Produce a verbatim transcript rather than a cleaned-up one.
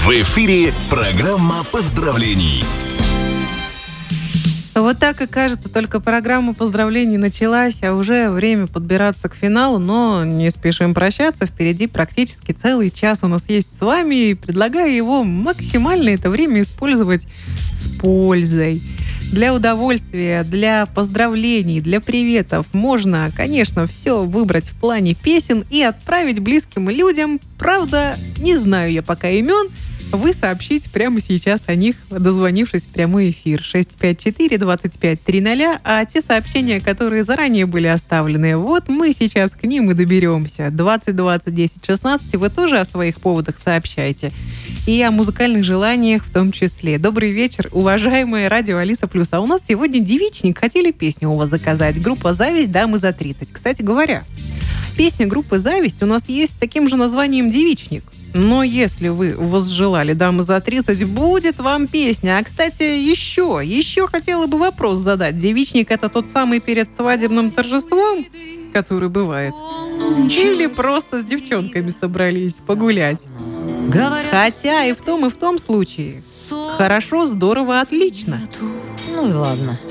В эфире программа поздравлений. Вот так и кажется, только программа поздравлений началась, а уже время подбираться к финалу, но не спешим прощаться, впереди практически целый час у нас есть с вами, и предлагаю его максимально это время использовать с пользой. Для удовольствия, для поздравлений, для приветов можно, конечно, все выбрать в плане песен и отправить близким людям. Правда, не знаю я пока имен. Вы сообщите прямо сейчас о них, дозвонившись в прямой эфир шесть пять четыре двадцать пять тридцать, а те сообщения, которые заранее были оставлены, вот мы сейчас к ним и доберемся. двадцать двадцать десять шестнадцать, вы тоже о своих поводах сообщайте. И о музыкальных желаниях в том числе. Добрый вечер, уважаемая радио Алиса Плюс. А у нас сегодня девичник. Хотели песню у вас заказать. Группа «Зависть», дамы за тридцать. Кстати говоря, песня группы «Зависть» у нас есть с таким же названием «Девичник». Но если вы возжелали «Дамы за тридцать», будет вам песня. А, кстати, еще, еще хотела бы вопрос задать. Девичник — это тот самый перед свадебным торжеством, который бывает? Или просто с девчонками собрались погулять? Хотя и в том, и в том случае хорошо, здорово, отлично. Ну и ладно.